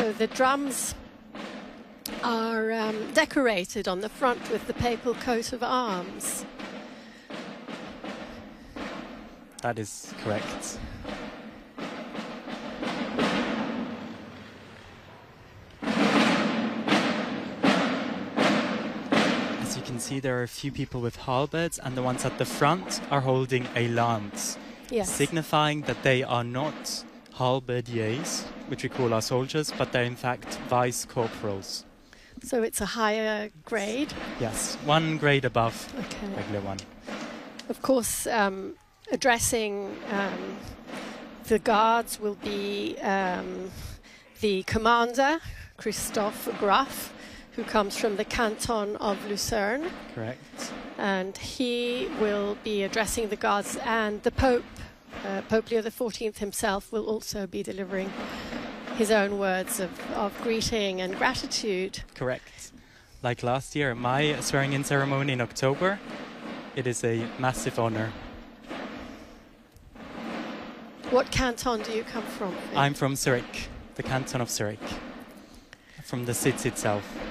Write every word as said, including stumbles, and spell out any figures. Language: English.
So the drums are um, decorated on the front with the papal coat of arms. That is correct. As you can see, there are a few people with halberds, and the ones at the front are holding a lance, Yes. signifying that they are not halberdiers, which we call our soldiers, but they're in fact vice corporals. So it's a higher grade. Yes, one grade above Okay. regular one. Of course, um, addressing um, the guards will be um, the commander, Christophe Graff, who comes from the canton of Lucerne. Correct. And he will be addressing the guards, and the Pope, uh, Pope Leo the fourteenth himself, will also be delivering his own words of, of greeting and gratitude. Correct. Like last year, my swearing-in ceremony in October, it is a massive honor. What canton do you come from? I'm from Zurich, the canton of Zurich, from the city itself.